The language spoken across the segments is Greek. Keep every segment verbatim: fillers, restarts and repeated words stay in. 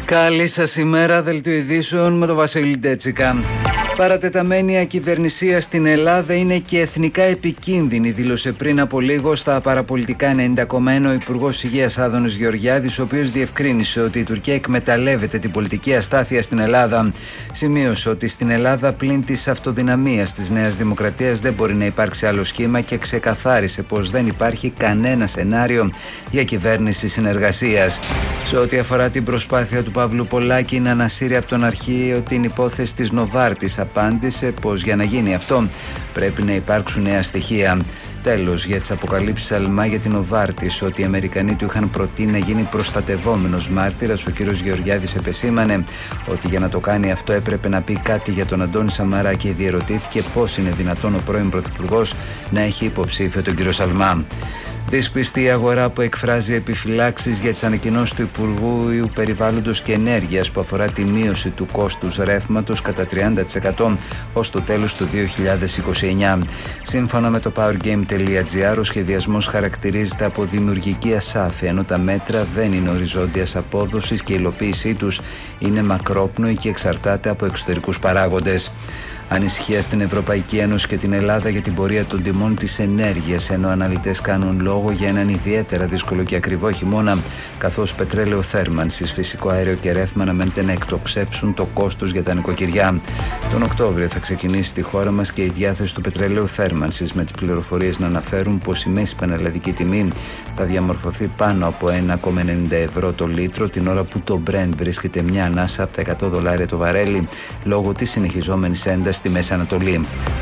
Καλή σας ημέρα, δελτίο ειδήσεων με τον Βασίλη Ντέτσικα. Παρατεταμένη ακυβερνησία στην Ελλάδα είναι και εθνικά επικίνδυνη, δήλωσε πριν από λίγο στα παραπολιτικά ενενήντα κόμμα ένα ο Υπουργός Υγείας Άδωνης Γεωργιάδης, ο οποίος διευκρίνησε ότι η Τουρκία εκμεταλλεύεται την πολιτική αστάθεια στην Ελλάδα. Σημείωσε ότι στην Ελλάδα πλην της αυτοδυναμίας της Νέας Δημοκρατίας δεν μπορεί να υπάρξει άλλο σχήμα και ξεκαθάρισε πως δεν υπάρχει κανένα σενάριο για κυβέρνηση συνεργασίας. Σε ό,τι αφορά την προσπάθεια του Παύλου Πολάκη να ανασύρει από τον αρχείο την υπόθεση της Νοβάρτης, απάντησε πως για να γίνει αυτό πρέπει να υπάρξουν νέα στοιχεία. Τέλος, για τις αποκαλύψεις Αλμά για την Νοβάρτης ότι οι Αμερικανοί του είχαν προτείνει να γίνει προστατευόμενος μάρτυρας, ο κύριος Γεωργιάδης επεσήμανε ότι για να το κάνει αυτό έπρεπε να πει κάτι για τον Αντώνη Σαμαρά και διερωτήθηκε πώς είναι δυνατόν ο πρώην Πρωθυπουργός να έχει υποψήφιο τον κύριο Σαλμά. Δυσπιστή η αγορά που εκφράζει επιφυλάξεις για τις ανακοινώσεις του Υπουργού Περιβάλλοντος και Ενέργειας που αφορά τη μείωση του κόστους ρεύματος κατά τριάντα τοις εκατό ως το τέλος του δύο χιλιάδες είκοσι εννιά. Σύμφωνα με το powergame τελεία gr, ο σχεδιασμός χαρακτηρίζεται από δημιουργική ασάφεια, ενώ τα μέτρα δεν είναι οριζόντιας απόδοσης και η υλοποίησή τους είναι μακρόπνοη και εξαρτάται από εξωτερικούς παράγοντες. Ανησυχία στην Ευρωπαϊκή Ένωση και την Ελλάδα για την πορεία των τιμών της ενέργειας, ενώ αναλυτές κάνουν λόγο για έναν ιδιαίτερα δύσκολο και ακριβό χειμώνα, καθώς πετρέλαιο θέρμανσης, φυσικό αέριο και ρεύμα αναμένεται να εκτοξεύσουν το κόστος για τα νοικοκυριά. Τον Οκτώβριο θα ξεκινήσει στη χώρα μας και η διάθεση του πετρελαίου θέρμανσης, με τις πληροφορίες να αναφέρουν πως η μέση πανελλαδική τιμή θα διαμορφωθεί πάνω από ένα κόμμα ενενήντα ευρώ το λίτρο, την ώρα που το Brent βρίσκεται μια ανάσα από τα εκατό δολάρια το βαρέλι, λόγω της συνεχιζόμενης έντασης στη Μέση Ανατολή.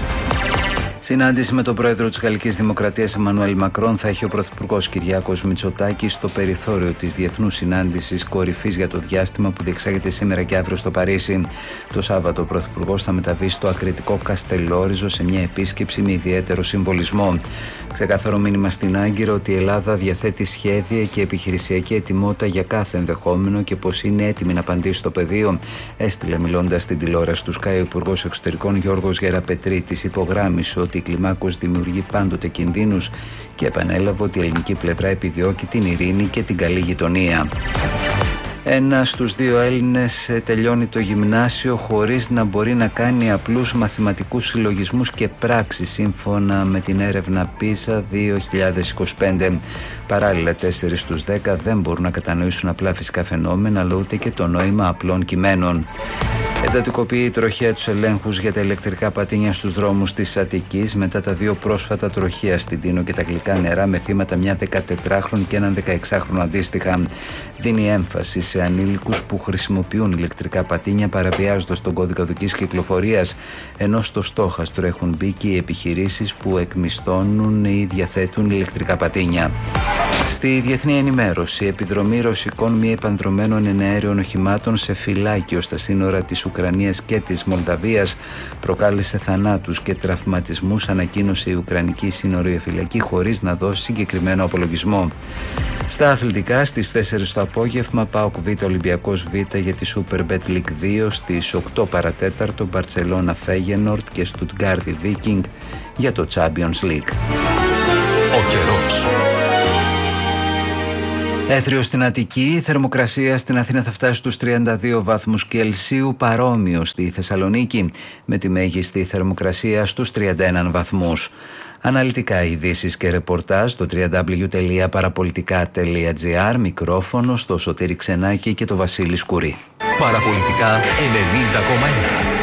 Συνάντηση με τον πρόεδρο της Γαλλικής Δημοκρατίας Εμμανουέλ Μακρόν θα έχει ο πρωθυπουργός Κυριάκος Μητσοτάκης στο περιθώριο της Διεθνούς Συνάντησης Κορυφής για το διάστημα που διεξάγεται σήμερα και αύριο στο Παρίσι. Το Σάββατο ο πρωθυπουργός θα μεταβεί στο ακριτικό Καστελόριζο σε μια επίσκεψη με ιδιαίτερο συμβολισμό. Ξεκάθαρο μήνυμα στην Άγκυρο ότι η Ελλάδα διαθέτει σχέδια και επιχειρησιακή ετοιμότητα για κάθε ενδεχόμενο και πως είναι έτοιμη να απαντήσει στο πεδίο, έστειλε μιλώντας στην τηλεόραση του Sky ο Υπουργός Εξωτερικών Γιώργος Γεραπετρίτης. Υπογράμμισε ότι η κλιμάκωση δημιουργεί πάντοτε κινδύνους και επανέλαβε ότι η ελληνική πλευρά επιδιώκει την ειρήνη και την καλή γειτονία. Ένα στους δύο Έλληνες τελειώνει το γυμνάσιο χωρίς να μπορεί να κάνει απλούς μαθηματικούς συλλογισμούς και πράξεις, σύμφωνα με την έρευνα πίζα δύο χιλιάδες είκοσι πέντε. Παράλληλα, τέσσερις στους δέκα δεν μπορούν να κατανοήσουν απλά φυσικά φαινόμενα, αλλά ούτε και το νόημα απλών κειμένων. Εντατικοποιεί η τροχέα τους ελέγχους για τα ηλεκτρικά πατίνια στους δρόμους της Αττικής μετά τα δύο πρόσφατα τροχαία στην Τίνο και τα γλυκά νερά με θύματα μια δεκατετράχρονη και έναν δεκαεξάχρονο αντίστοιχα. Δίνει έμφαση σε ανήλικους που χρησιμοποιούν ηλεκτρικά πατίνια παραβιάζοντας τον κώδικα οδικής κυκλοφορίας, ενώ στο στόχαστρο έχουν μπει και οι επιχειρήσεις που εκμισθώνουν ή διαθέτουν ηλεκτρικά πατίνια. Στη διεθνή ενημέρωση, επιδρομή ρωσικών μη επανδρωμένων εναέριων οχημάτων σε φυλάκιο στα σύνορα της Ουκρανίας και της Μολδαβίας προκάλεσε θανάτους και τραυματισμούς, ανακοίνωσε η Ουκρανική Συνοριοφυλακή χωρίς να δώσει συγκεκριμένο απολογισμό. Στα αθλητικά, στις τέσσερις το απόγευμα, ΠΑΟΚ Β Ολυμπιακός Β για τη Superbet League δύο, στις οκτώ παρατέταρτο Μπαρτσελώνα Φέγενορτ και Στουτγκάρδι Βίκινγκ για το Champions League. Ο καιρός. Έθριο στην Αττική, η θερμοκρασία στην Αθήνα θα φτάσει στους τριάντα δύο βαθμούς Κελσίου, παρόμοιο στη Θεσσαλονίκη, με τη μέγιστη θερμοκρασία στους τριάντα ένα βαθμούς. Αναλυτικά ειδήσεις και ρεπορτάζ στο double-u double-u double-u τελεία παραπολιτικά τελεία gr, μικρόφωνο στο Σωτήρη Ξενάκη και το Βασίλη Σκουρί. Παραπολιτικά ενενήντα κόμμα ένα.